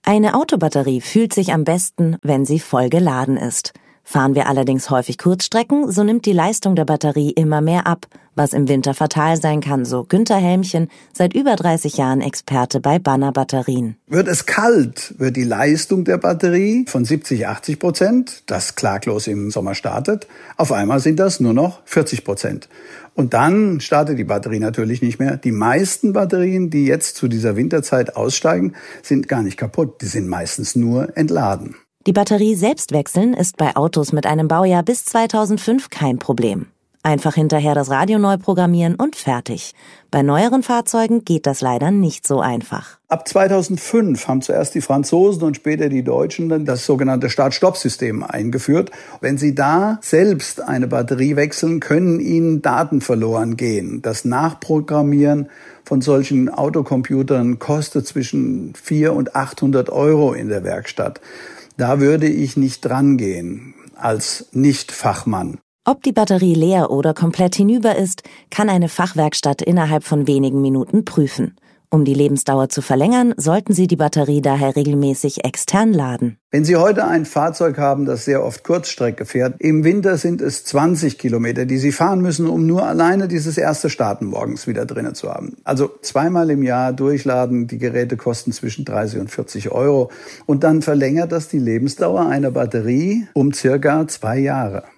Eine Autobatterie fühlt sich am besten, wenn sie voll geladen ist. Fahren wir allerdings häufig Kurzstrecken, so nimmt die Leistung der Batterie immer mehr ab, was im Winter fatal sein kann, so Günther Helmchen, seit über 30 Jahren Experte bei Banner-Batterien. Wird es kalt, wird die Leistung der Batterie von 70-80%, das klaglos im Sommer startet, auf einmal sind das nur noch 40%. Und dann startet die Batterie natürlich nicht mehr. Die meisten Batterien, die jetzt zu dieser Winterzeit aussteigen, sind gar nicht kaputt, die sind meistens nur entladen. Die Batterie selbst wechseln ist bei Autos mit einem Baujahr bis 2005 kein Problem. Einfach hinterher das Radio neu programmieren und fertig. Bei neueren Fahrzeugen geht das leider nicht so einfach. Ab 2005 haben zuerst die Franzosen und später die Deutschen dann das sogenannte Start-Stopp-System eingeführt. Wenn Sie da selbst eine Batterie wechseln, können Ihnen Daten verloren gehen. Das Nachprogrammieren von solchen Autocomputern kostet zwischen 400 und 800 € in der Werkstatt. Da würde ich nicht dran gehen als Nicht-Fachmann. Ob die Batterie leer oder komplett hinüber ist, kann eine Fachwerkstatt innerhalb von wenigen Minuten prüfen. Um die Lebensdauer zu verlängern, sollten Sie die Batterie daher regelmäßig extern laden. Wenn Sie heute ein Fahrzeug haben, das sehr oft Kurzstrecke fährt, im Winter sind es 20 Kilometer, die Sie fahren müssen, um nur alleine dieses erste Starten morgens wieder drinnen zu haben. Also zweimal im Jahr durchladen, die Geräte kosten zwischen 30 und 40 € und dann verlängert das die Lebensdauer einer Batterie um circa 2 Jahre.